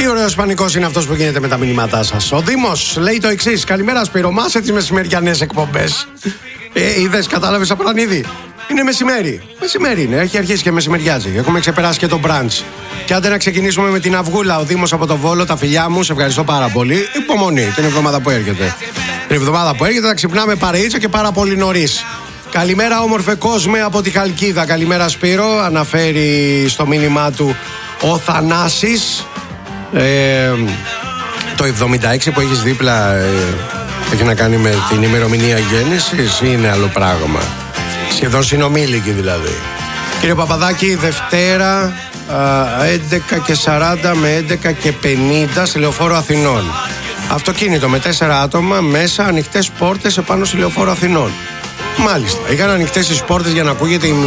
Τι ωραίος πανικός είναι αυτός που γίνεται με τα μηνύματά σας. Ο Δήμος λέει το εξής: καλημέρα Σπύρο, μάσε τις μεσημεριανές εκπομπές. Είδες, κατάλαβες Απρανίδη. Είναι μεσημέρι. Μεσημέρι είναι, έχει αρχίσει και μεσημεριάζει. Έχουμε ξεπεράσει και το brunch. Και άντε να ξεκινήσουμε με την Αυγούλα, ο Δήμος από το Βόλο, τα φιλιά μου, σε ευχαριστώ πάρα πολύ. Υπομονή την εβδομάδα που έρχεται. Την εβδομάδα που έρχεται θα ξυπνάμε παρεΐτσα και πάρα πολύ νωρίς. Καλημέρα όμορφε κόσμε από τη Χαλκίδα. Καλημέρα Σπύρο, αναφέρει στο μήνυμά του ο Θανάσης. Το 76 που έχεις δίπλα έχει να κάνει με την ημερομηνία γέννησης ή είναι άλλο πράγμα? Σχεδόν συνομήλικη δηλαδή. Κύριε Παπαδάκη, Δευτέρα 11:40 με 11:50 στη Λεωφόρο Αθηνών. Αυτοκίνητο με 4 άτομα μέσα, ανοιχτές πόρτες επάνω στη Λεωφόρο Αθηνών. Μάλιστα, είχαν ανοιχτές τις πόρτες για να ακούγεται η